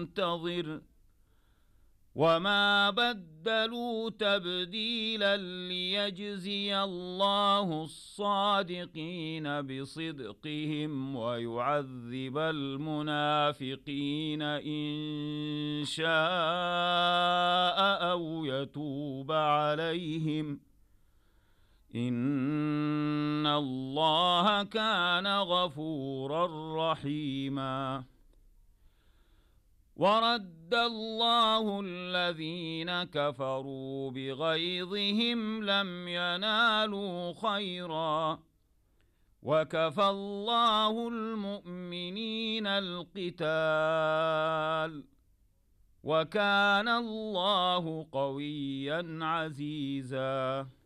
فانتظر وما بدلوا تبديلا ليجزي الله الصادقين بصدقهم ويعذب المنافقين إن شاء أو يتوب عليهم إن الله كان غفورا رحيما. ورد الله الذين كفروا بغيظهم لم ينالوا خيرا وكفى الله المؤمنين القتال وكان الله قويا عزيزا.